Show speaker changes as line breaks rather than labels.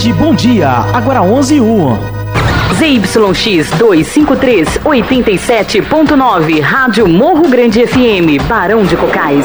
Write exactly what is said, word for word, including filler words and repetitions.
Rede Bom Dia, agora onze e um.
Z Y X duzentos e cinquenta e três, oitenta e sete ponto nove, Rádio Morro Grande F M, Barão de Cocais.